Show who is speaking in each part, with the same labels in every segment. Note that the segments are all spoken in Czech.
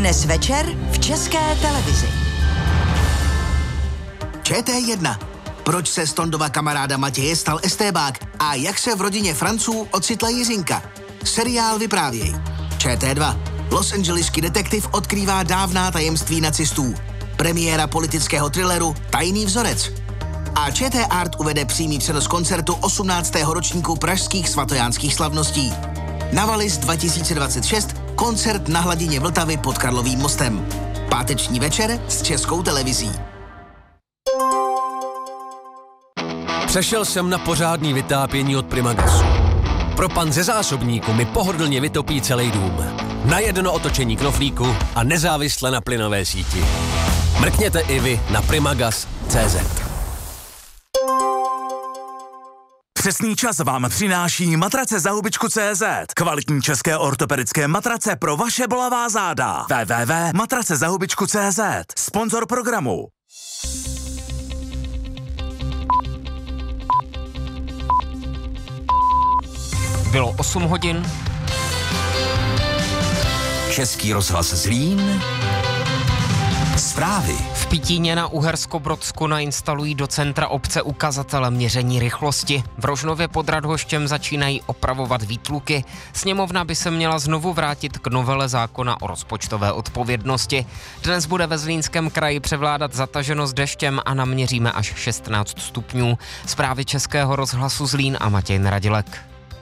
Speaker 1: Dnes večer v České televizi.
Speaker 2: ČT1. Proč se z Tondova kamaráda Matěje stal estébák a jak se v rodině Franců ocitla Jiřinka? Seriál vyprávěj. ČT2. Los Angeleský detektiv odkrývá dávná tajemství nacistů. Premiéra politického thrilleru Tajný vzorec. A ČT Art uvede přímý přenos koncertu 18. ročníku pražských svatojánských slavností. Navalis 2026, koncert na hladině Vltavy pod Karlovým mostem. Páteční večer s Českou televizí.
Speaker 3: Přešel jsem na pořádný vytápění od Primagasu. Propan ze zásobníku mi pohodlně vytopí celý dům. Na jedno otočení knoflíku a nezávisle na plynové síti. Mrkněte i vy na primagas.cz.
Speaker 4: Přesný čas vám přináší matrace za hubičku.cz. Kvalitní české ortopedické matrace pro vaše bolavá záda. www.matracezahubičku.cz. Sponzor programu.
Speaker 5: Bylo 8 hodin.
Speaker 6: Český rozhlas Zlín. Zprávy.
Speaker 5: V Pitíně na Uherskobrodsku nainstalují do centra obce ukazatele měření rychlosti. V Rožnově pod Radhoštěm začínají opravovat výtluky. Sněmovna by se měla znovu vrátit k novele zákona o rozpočtové odpovědnosti. Dnes bude ve Zlínském kraji převládat zataženost deštěm a naměříme až 16 stupňů. Zprávy Českého rozhlasu Zlín a Matěj Radilek.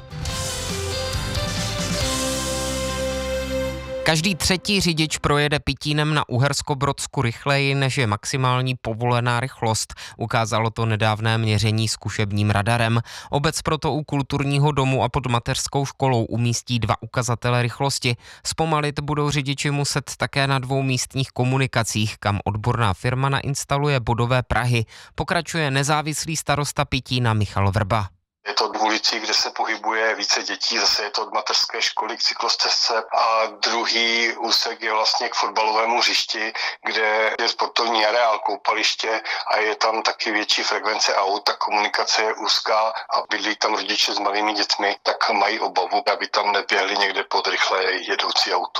Speaker 5: Každý třetí řidič projede Pitínem na Uherskobrodsku rychleji, než je maximální povolená rychlost. Ukázalo to nedávné měření zkušebním radarem. Obec proto u kulturního domu a pod mateřskou školou umístí 2 ukazatele rychlosti. Zpomalit budou řidiči muset také na 2 místních komunikacích, kam odborná firma nainstaluje bodové prahy. Pokračuje nezávislý starosta Pitína Michal Vrba.
Speaker 7: Je to v ulici, kde se pohybuje více dětí, zase je to od mateřské školy k cyklostezce a druhý úsek je vlastně k fotbalovému hřišti, kde je sportovní areál, koupaliště a je tam taky větší frekvence aut, ta komunikace je úzká a bydlí tam rodiče s malými dětmi, tak mají obavu, aby tam neběhli někde pod rychle jedoucí auto.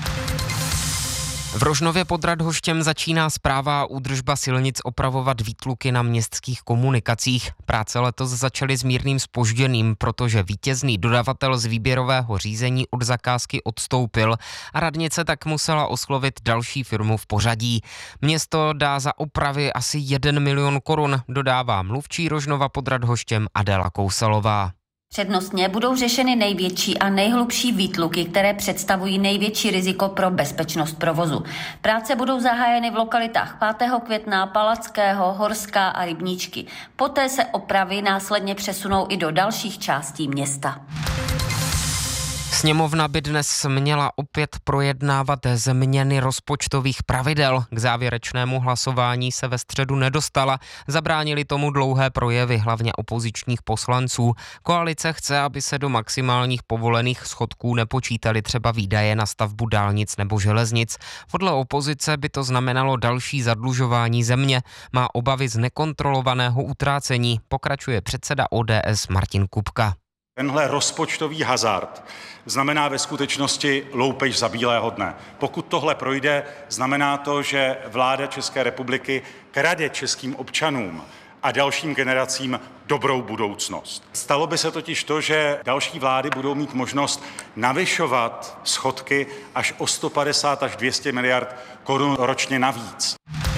Speaker 5: V Rožnově pod Radhoštěm začíná správa a údržba silnic opravovat výtluky na městských komunikacích. Práce letos začaly s mírným zpožděním, protože vítězný dodavatel z výběrového řízení od zakázky odstoupil a radnice tak musela oslovit další firmu v pořadí. Město dá za opravy asi 1 milion korun, dodává mluvčí Rožnova pod Radhoštěm Adela Kousalová.
Speaker 8: Přednostně budou řešeny největší a nejhlubší výtluky, které představují největší riziko pro bezpečnost provozu. Práce budou zahájeny v lokalitách 5. května, Palackého, Horská a Rybníčky. Poté se opravy následně přesunou i do dalších částí města.
Speaker 5: Sněmovna by dnes měla opět projednávat změny rozpočtových pravidel. K závěrečnému hlasování se ve středu nedostala. Zabránili tomu dlouhé projevy, hlavně opozičních poslanců. Koalice chce, aby se do maximálních povolených schodků nepočítaly třeba výdaje na stavbu dálnic nebo železnic. Podle opozice by to znamenalo další zadlužování země. Má obavy z nekontrolovaného utrácení, pokračuje předseda ODS Martin Kupka.
Speaker 9: Tenhle rozpočtový hazard znamená ve skutečnosti loupež za bílého dne. Pokud tohle projde, znamená to, že vláda České republiky krade českým občanům a dalším generacím dobrou budoucnost. Stalo by se totiž to, že další vlády budou mít možnost navyšovat schodky až o 150 až 200 miliard korun ročně navíc.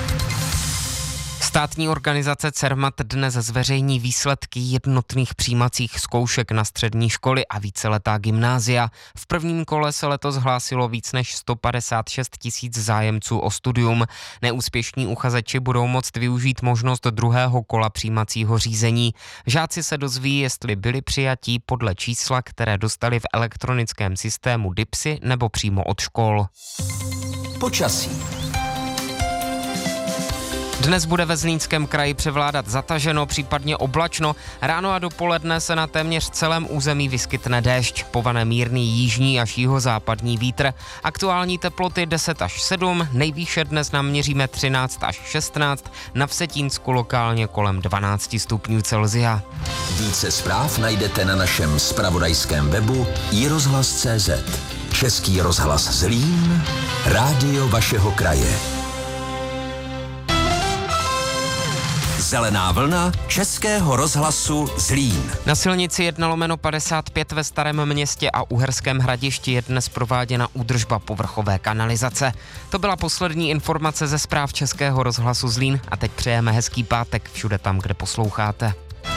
Speaker 5: Státní organizace Cermat dnes zveřejní výsledky jednotných přijímacích zkoušek na střední školy a víceletá gymnázia. V prvním kole se letos hlásilo víc než 156 000 zájemců o studium. Neúspěšní uchazeči budou moct využít možnost druhého kola přijímacího řízení. Žáci se dozví, jestli byli přijatí podle čísla, které dostali v elektronickém systému DIPSy nebo přímo od škol.
Speaker 6: Počasí.
Speaker 5: Dnes bude ve Zlínském kraji převládat zataženo, případně oblačno. Ráno a dopoledne se na téměř celém území vyskytne déšť. Povane mírný jižní až jihozápadní vítr. Aktuální teploty 10 až 7, nejvýše dnes naměříme 13 až 16, na Vsetínsku lokálně kolem 12 stupňů Celsia.
Speaker 6: Více zpráv najdete na našem zpravodajském webu iRozhlas.cz. Český rozhlas Zlín, rádio vašeho kraje. Zelená vlna Českého rozhlasu Zlín.
Speaker 5: Na silnici 1/55 ve Starém Městě a Uherském Hradišti je dnes prováděna údržba povrchové kanalizace. To byla poslední informace ze zpráv Českého rozhlasu Zlín a teď přejeme hezký pátek všude tam, kde posloucháte.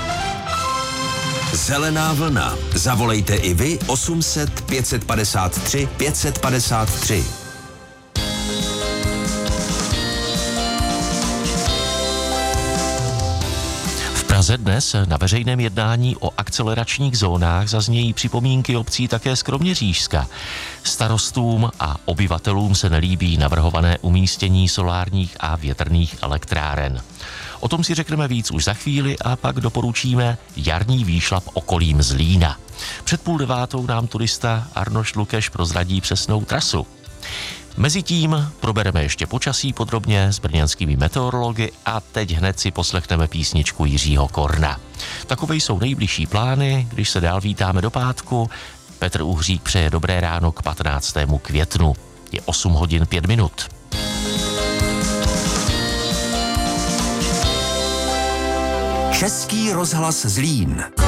Speaker 6: Zelená vlna. Zavolejte i vy 800 553 553.
Speaker 10: V Praze dnes na veřejném jednání o akceleračních zónách zaznějí připomínky obcí také z Kroměřížska. Starostům a obyvatelům se nelíbí navrhované umístění solárních a větrných elektráren. O tom si řekneme víc už za chvíli a pak doporučíme jarní výšlap okolím Zlína. Před 8:30 nám turista Arnošt Lukeš prozradí přesnou trasu. Mezitím probereme ještě počasí podrobně s brněnskými meteorology a teď hned si poslechneme písničku Jiřího Korna. Takové jsou nejbližší plány, když se dál vítáme do pátku. Petr Uhřík přeje dobré ráno k 15. květnu. Je 8 hodin 5 minut.
Speaker 6: Český rozhlas Zlín.